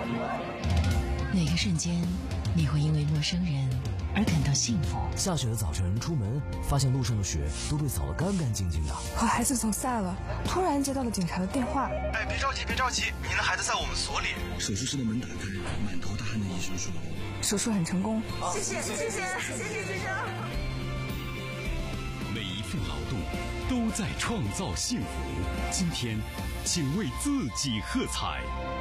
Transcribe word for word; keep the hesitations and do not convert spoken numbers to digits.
哪个瞬间你会因为陌生人而感到幸福？ 下雪的早晨出门，发现路上的雪都被扫得干干净净的。 和孩子走散了，突然接到了警察的电话。 哎，别着急，别着急，您的孩子在我们所里。 手术室的门打开，满头大汗的医生说：“ 手术很成功。” 谢谢，谢谢，谢谢医生。 每一份劳动都在创造幸福。今天，请为自己喝彩。